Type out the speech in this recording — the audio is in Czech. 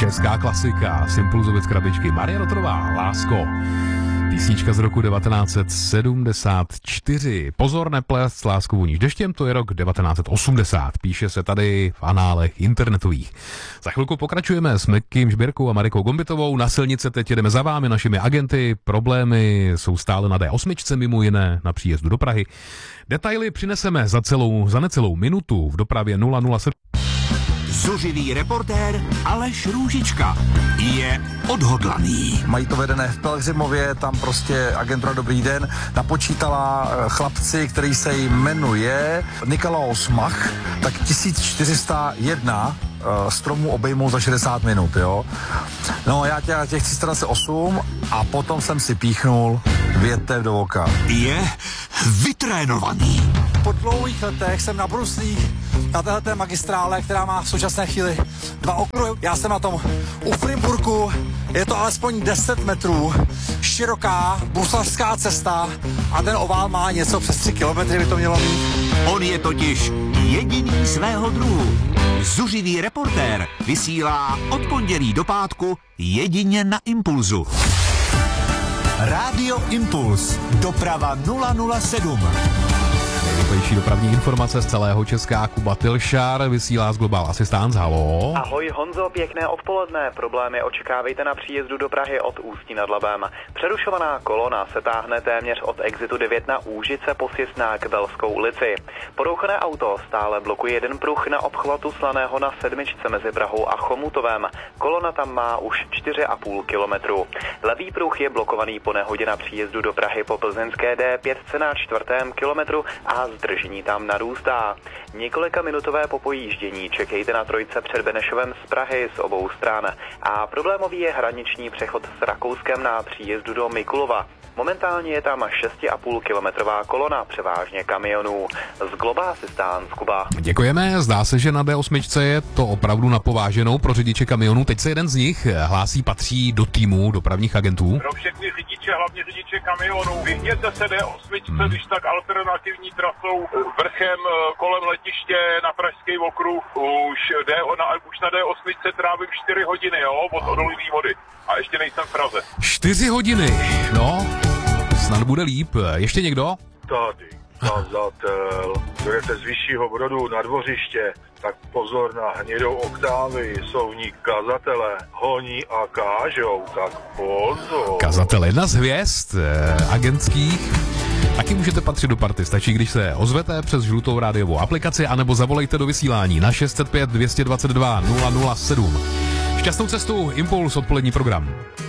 Česká klasika, Impulzovic krabičky, Marie Rotrová, Lásko. Písnička z roku 1974. Pozor, neples s láskou voníš deštěm, to je rok 1980. Píše se tady v análech internetových. Za chvilku pokračujeme s Mekkým Žbírkou a Marikou Gombitovou. Na silnice teď jedeme za vámi, našimi agenty. Problémy jsou stále na D8, mimo jiné na příjezdu do Prahy. Detaily přineseme za necelou minutu v dopravě 007. Zuřivý reportér Aleš Růžička je odhodlaný. Mají to vedené v Pelhřimově, tam prostě agentura Dobrý den napočítala chlapci, který se jmenuje Nikolaus Mach, tak 1401 stromů obejmou za 60 minut, jo. No já těch 308 a potom jsem si píchnul větev do oka. Je vytrénovaný. Po dlouhých letech jsem nabruslý na téhleté magistrále, která má v současné chvíli 2 okruhy. Já jsem na tom u Frimburku, je to alespoň 10 metrů, široká bruslařská cesta a ten ovál má něco přes 3 kilometry, by to mělo mít. On je totiž jediný svého druhu. Zuřivý reportér vysílá od pondělí do pátku jedině na Impulzu. Rádio Impuls. Doprava 007. Nejrychlejší dopravní informace z celého Česká. Kuba Tilšar vysílá z Global Assistance. Halo. Ahoj Honzo, pěkné odpoledne. Problémy očekávejte na příjezdu do Prahy od Ústí nad Labem. Přerušovaná kolona se táhne téměř od exitu 9 na Úžice po Sisná k Belskou ulici. Porouchané auto stále blokuje jeden pruh na obchvatu Slaného na 7 mezi Prahou a Chomutovem. Kolona tam má už 4,5 kilometru. Levý pruh je blokovaný po nehodě na příjezdu do Prahy po plzeňské D5 na 4. kilometru a zdržení tam narůstá. Několika minutové popojíždění čekejte na trojce před Benešovem z Prahy z obou stran. A problémový je hraniční přechod s Rakouskem na příjezdu do Mikulova. Momentálně je tam 6,5 kilometrová kolona, převážně kamionů. Z Global Assistance, Kuba. Děkujeme, zdá se, že na D8 je to opravdu napováženou pro řidiče kamionů. Teď se jeden z nich hlásí, patří do týmu dopravních agentů. Pro všechny řidiče, hlavně řidiče kamionů, vyhněte se D8, když tak alternativní trasou vrchem kolem letiště na Pražský okruh. Už na D8 trávím 4 hodiny, jo, od odolivý vody. A ještě nejsem v Praze. 4 hodiny, no, snad bude líp. Ještě někdo? Tady, kazatel. Jdete z Vyššího Brodu na Dvořiště, tak pozor na hnědou oktávy, jsou v ní kazatele, honí a kážou, tak pozor. Kazatel, jedna z hvězd agentských. Taky můžete patřit do party, stačí, když se ozvete přes žlutou rádiovou aplikaci, anebo zavolejte do vysílání na 605 222 007. Šťastnou cestu, Impuls, odpolední program.